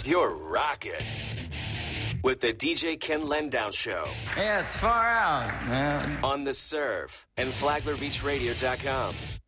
You're rocking with the DJ Ken Lendown Show. Yeah, it's far out, man. On The Serve and FlaglerBeachRadio.com.